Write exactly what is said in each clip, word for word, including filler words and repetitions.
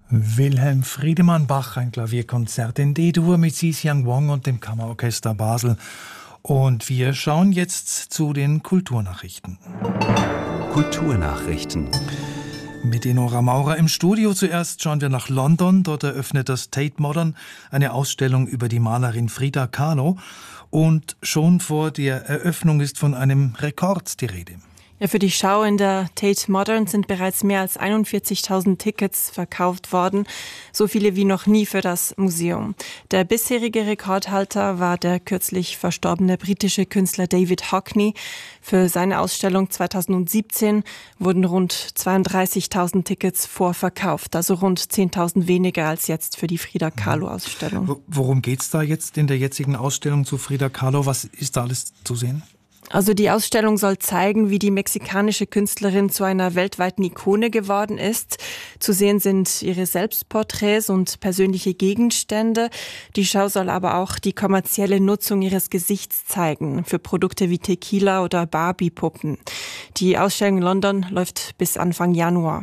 Wilhelm Friedemann Bach, ein Klavierkonzert in D-Dur mit Xi-Xiang Wang und dem Kammerorchester Basel. Und wir schauen jetzt zu den Kulturnachrichten. Kulturnachrichten. Mit Enora Maurer im Studio. Zuerst schauen wir nach London. Dort eröffnet das Tate Modern eine Ausstellung über die Malerin Frida Kahlo. Und schon vor der Eröffnung ist von einem Rekord die Rede. Ja, für die Schau in der Tate Modern sind bereits mehr als einundvierzigtausend Tickets verkauft worden, so viele wie noch nie für das Museum. Der bisherige Rekordhalter war der kürzlich verstorbene britische Künstler David Hockney. Für seine Ausstellung zweitausendsiebzehn wurden rund zweiunddreißigtausend Tickets vorverkauft, also rund zehntausend weniger als jetzt für die Frida Kahlo-Ausstellung. Worum geht's da jetzt in der jetzigen Ausstellung zu Frida Kahlo? Was ist da alles zu sehen? Also die Ausstellung soll zeigen, wie die mexikanische Künstlerin zu einer weltweiten Ikone geworden ist. Zu sehen sind ihre Selbstporträts und persönliche Gegenstände. Die Schau soll aber auch die kommerzielle Nutzung ihres Gesichts zeigen, für Produkte wie Tequila oder Barbie-Puppen. Die Ausstellung in London läuft bis Anfang Januar.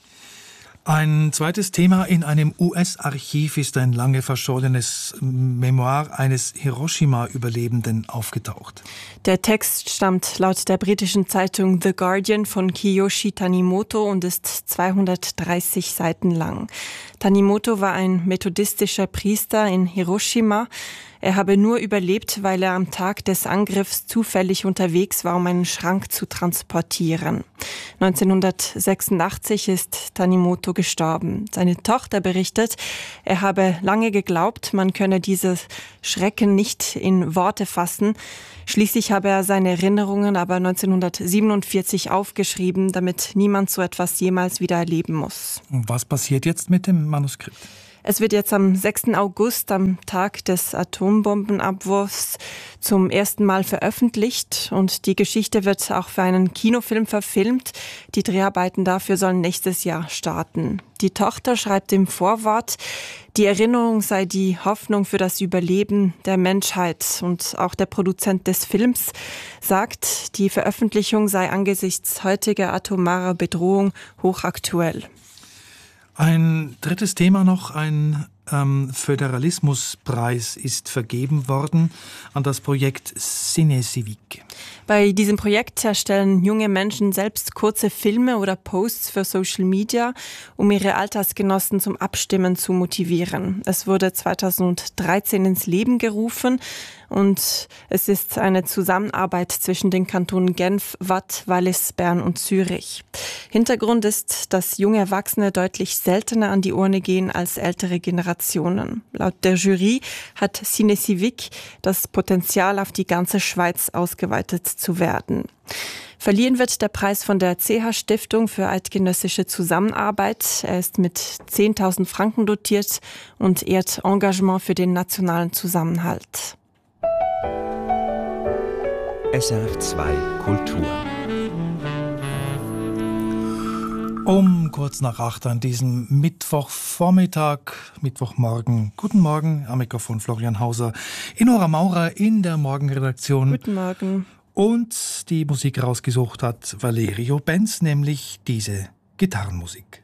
Ein zweites Thema in einem U S-Archiv ist ein lange verschollenes Memoir eines Hiroshima-Überlebenden aufgetaucht. Der Text stammt laut der britischen Zeitung The Guardian von Kiyoshi Tanimoto und ist zweihundertdreißig Seiten lang. Tanimoto war ein methodistischer Priester in Hiroshima. Er habe nur überlebt, weil er am Tag des Angriffs zufällig unterwegs war, um einen Schrank zu transportieren. neunzehnhundertsechsundachtzig ist Tanimoto gestorben. Seine Tochter berichtet, er habe lange geglaubt, man könne diese Schrecken nicht in Worte fassen. Schließlich habe er seine Erinnerungen aber neunzehnhundertsiebenundvierzig aufgeschrieben, damit niemand so etwas jemals wieder erleben muss. Und was passiert jetzt mit dem Manuskript? Es wird jetzt am sechsten August, am Tag des Atombombenabwurfs, zum ersten Mal veröffentlicht und die Geschichte wird auch für einen Kinofilm verfilmt. Die Dreharbeiten dafür sollen nächstes Jahr starten. Die Tochter schreibt im Vorwort, die Erinnerung sei die Hoffnung für das Überleben der Menschheit. Und auch der Produzent des Films sagt, die Veröffentlichung sei angesichts heutiger atomarer Bedrohung hochaktuell. Ein drittes Thema noch, ein ähm, Föderalismuspreis ist vergeben worden an das Projekt Cinécivique. Bei diesem Projekt erstellen junge Menschen selbst kurze Filme oder Posts für Social Media, um ihre Altersgenossen zum Abstimmen zu motivieren. Es wurde zweitausenddreizehn ins Leben gerufen und es ist eine Zusammenarbeit zwischen den Kantonen Genf, Waadt, Wallis, Bern und Zürich. Hintergrund ist, dass junge Erwachsene deutlich seltener an die Urne gehen als ältere Generationen. Laut der Jury hat Cinécivique das Potenzial, auf die ganze Schweiz ausgeweitet zu werden. Verliehen wird der Preis von der C H-Stiftung für eidgenössische Zusammenarbeit. Er ist mit zehntausend Franken dotiert und ehrt Engagement für den nationalen Zusammenhalt. S R F zwei Kultur. Um kurz nach acht an diesem Mittwochvormittag, Mittwochmorgen. Guten Morgen, am Mikrofon Florian Hauser, Enora Maurer in der Morgenredaktion. Guten Morgen. Und die Musik rausgesucht hat Valerio Benz, nämlich diese Gitarrenmusik.